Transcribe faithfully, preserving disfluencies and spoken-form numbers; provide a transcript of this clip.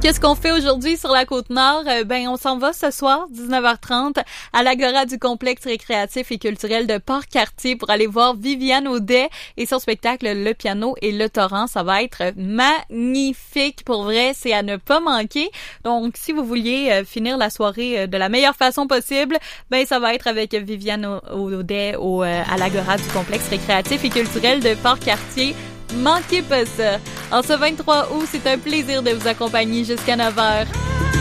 Qu'est-ce qu'on fait aujourd'hui sur la Côte-Nord? Euh, ben, on s'en va ce soir, dix-neuf heures trente, à l'Agora du complexe récréatif et culturel de Port-Cartier pour aller voir Viviane Audet et son spectacle Le Piano et le Torrent. Ça va être magnifique. Pour vrai, c'est à ne pas manquer. Donc, si vous vouliez euh, finir la soirée euh, de la meilleure façon possible, ben, ça va être avec Viviane Audet au, euh, à l'Agora du complexe récréatif et culturel de Port-Cartier. Manquez pas ça. En ce vingt-trois août, c'est un plaisir de vous accompagner jusqu'à neuf heures.